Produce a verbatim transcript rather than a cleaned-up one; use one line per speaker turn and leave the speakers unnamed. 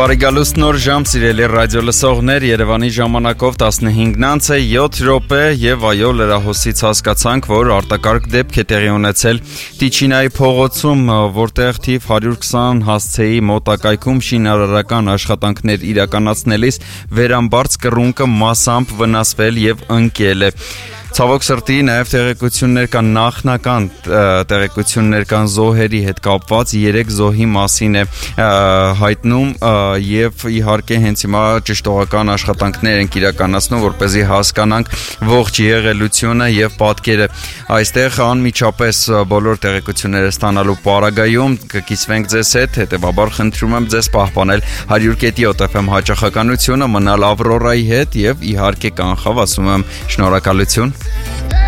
Բարի գալուստ նոր ժամ, սիրելի ռադիո լսողներ, Երևանի ժամանակով տասնհինգն անց է յոթ րոպե եւ այո լրահոսից հասկացանք, որ արտակարգ դեպք է տեղի ունեցել Տիչինայի փողոցում, որտեղ թիվ հարյուր քսան հասցեի մոտակայքում շինարարական աշխատանքներ իրականացնելիս վերամբարձ կռունկը մասամբ վնասվել եւ ընկել է։ Ցավոք սրտի նաև տեղեկություններ կան նախնական տեղեկություններ կան զոհերի հետ կապված երեք զոհի մասին է հայտնում եւ իհարկե հենց հիմա ճշտողական աշխատանքներ են իրականացնում որպեսզի հասկանանք ողջ եղելությունը եւ պատկերը այստեղ անմիջապես բոլոր տեղեկությունները ստանալու պարագայում կկիսվենք ձեզ հետ հետեւաբար խնդրում եմ ձեզ պահպանել հարյուր կետի օ տեֆ էմ հաճախականությունը մնալ Ավրորայի հետ եւ իհարկե կանխավ ասում եմ շնորհակալություն